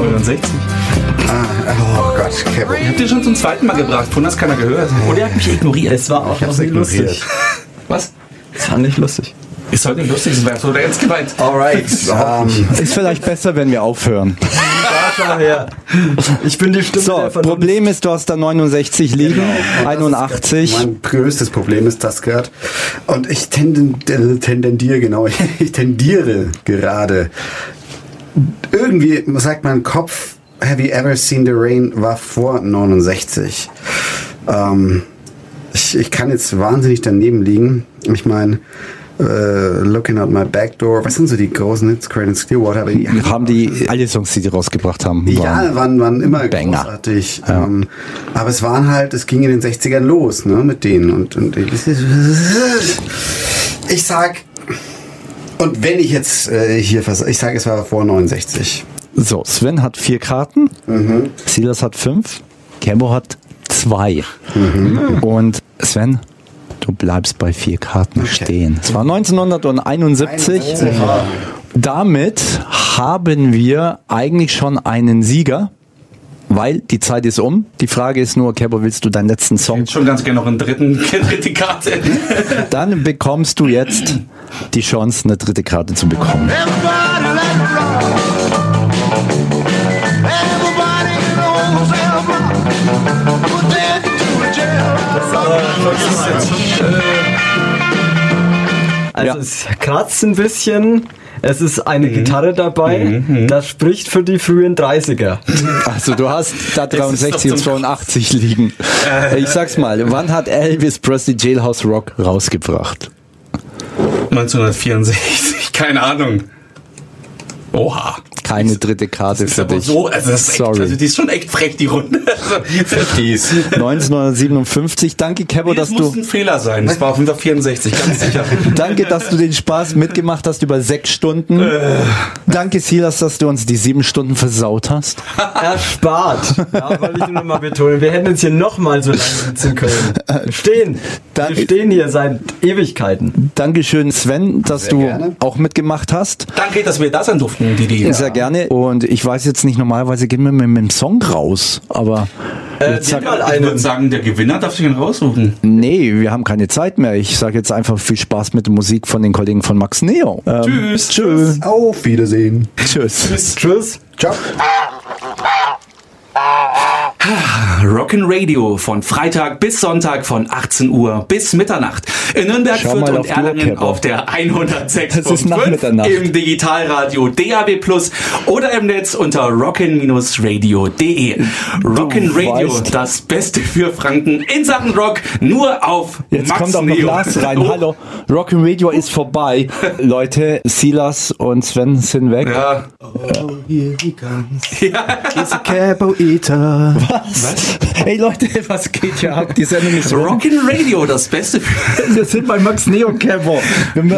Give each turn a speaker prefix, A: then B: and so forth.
A: 69.
B: Oh Gott, Kevin.
A: Ich hab den schon zum zweiten Mal gebracht. Von das keiner gehört. Oder er hat mich ignoriert.
C: Es war auch noch nie lustig.
A: Was?
C: Es war nicht lustig.
A: Ist heute nicht lustig, es wäre so ernst gemeint.
B: Alright.
D: Ist vielleicht besser, wenn wir aufhören.
C: Ich bin die Stimme
D: So,
C: der Vernunft.
D: Problem ist, du hast da 69 liegen, 81.
B: Mein größtes Problem ist das gerade. Und ich tendiere gerade. Irgendwie sagt mein Kopf, Have You Ever Seen the Rain war vor 69. Ich kann jetzt wahnsinnig daneben liegen. Ich meine, Looking Out My Back Door, was sind so die großen Hits? Creedence Clearwater. Aber
D: Haben die alle Songs, die rausgebracht haben?
B: Ja, waren immer
D: Banger.
B: großartig. Ja. Aber es ging in den 60ern los, ne, mit denen. Und ich sag, und wenn ich jetzt ich sage, es war vor 69.
D: So, Sven hat 4 Karten, Silas hat 5, Kembo hat 2. Und Sven, du bleibst bei 4 Karten stehen. Es war 1971. Damit haben wir eigentlich schon einen Sieger, weil die Zeit ist um. Die Frage ist nur, Kembo, willst du deinen letzten Song?
A: Ich hätte schon ganz gerne noch eine dritte Karte.
D: Dann bekommst du jetzt die Chance, eine dritte Karte zu bekommen.
C: Also es kratzt ein bisschen, es ist eine Gitarre dabei, das spricht für die frühen 30er.
D: Also du hast da 63 und 82 liegen. Ich sag's mal, wann hat Elvis Presley Jailhouse Rock rausgebracht?
A: 1964, keine Ahnung. Oha.
D: Keine dritte Karte für dich.
A: So, also das ist echt, also die ist schon echt frech, die Runde.
D: 1957. Danke, Kembo, dass
A: Das
D: du...
A: muss ein Fehler sein. Das war auf jeden Fall 64, ganz sicher.
D: Danke, dass du den Spaß mitgemacht hast über 6 Stunden. Danke, Silas, dass du uns die 7 Stunden versaut hast.
C: Erspart. Ja, wollte ich nur mal betonen. Wir hätten uns hier nochmal so lange sitzen können. Wir stehen hier seit Ewigkeiten.
D: Dankeschön, Sven, dass
B: Sehr
D: du
B: gerne.
D: auch mitgemacht hast.
A: Danke, dass wir da sein durften, Didi.
D: Sehr gerne. Und ich weiß jetzt nicht, normalerweise gehen wir mit dem Song raus, aber jetzt
A: Ich würde sagen, der Gewinner darf sich ihn raussuchen.
D: nee, wir haben keine Zeit mehr. Ich sage jetzt einfach viel Spaß mit der Musik von den Kollegen von Max Neo.
A: Tschüss.
D: Tschüss.
B: Auf Wiedersehen.
D: Tschüss.
C: Tschüss.
B: Ciao.
A: Rock'n'Radio von Freitag bis Sonntag von 18 Uhr bis Mitternacht. In Nürnberg,
D: Schau
A: Fürth
D: mal
A: und
D: auf die Uhr,
A: Erlangen
D: Kepper.
A: auf der
D: Das ist
A: 106.5
D: nach Mitternacht.
A: im Digitalradio DAB+ oder im Netz unter rockin-radio.de. Rock'n'Radio,
D: weißt.
A: das Beste für Franken in Sachen Rock, nur auf
D: Jetzt
A: Max
D: kommt auch noch
A: Neo.
D: Lars rein.
A: Oh.
D: Hallo. Rock'n'Radio ist vorbei. Leute, Silas und Sven sind weg.
A: Ja.
C: Here he comes. He's a Cabo Eater.
D: Was? Hey Leute, was geht hier ab? Die Sendung ist rum.
A: Rock'n'Radio, das Beste für
D: Wir sind bei Max Neo Cabo.